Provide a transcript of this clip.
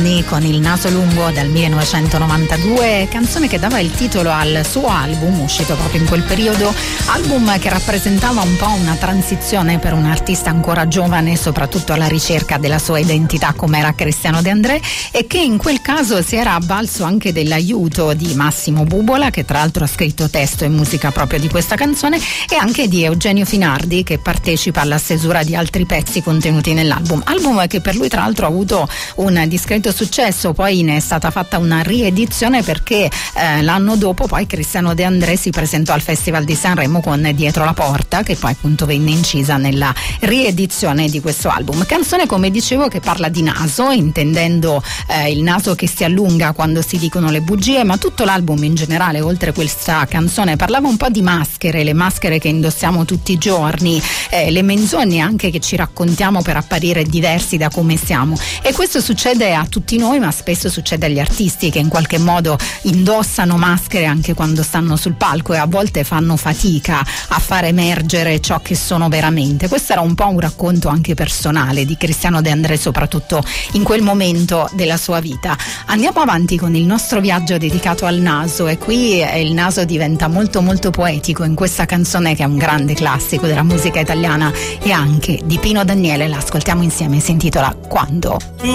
con Il naso lungo dal 1992, canzone che dava il titolo al suo album uscito proprio in quel periodo, album che rappresentava un po' una transizione per un artista ancora giovane, soprattutto alla ricerca della sua identità come era Cristiano De André, e che in quel caso si era avvalso anche dell'aiuto di Massimo Bubola, che tra l'altro ha scritto testo e musica proprio di questa canzone, e anche di Eugenio Finardi, che partecipa alla stesura di altri pezzi contenuti nell'album, album che per lui tra l'altro ha avuto un discreto successo. Poi ne è stata fatta una riedizione perché l'anno dopo poi Cristiano De André si presentò al Festival di Sanremo con Dietro la porta, che poi appunto venne incisa nella riedizione di questo album. Canzone, come dicevo, che parla di naso, intendendo il naso che si allunga quando si dicono le bugie, ma tutto l'album in generale, oltre questa canzone, parlava un po' di maschere, le maschere che indossiamo tutti i giorni, le menzogne anche che ci raccontiamo per apparire diversi da come siamo, e questo succede a tutti noi, ma spesso succede agli artisti che in qualche modo indossano maschere anche quando stanno sul palco e a volte fanno fatica a far emergere ciò che sono veramente. Questo era un po' un racconto anche personale di Cristiano De André, soprattutto in quel momento della sua vita. Andiamo avanti con il nostro viaggio dedicato al naso, e qui il naso diventa molto molto poetico in questa canzone che è un grande classico della musica italiana e anche di Pino Daniele. La ascoltiamo insieme, si intitola Quando.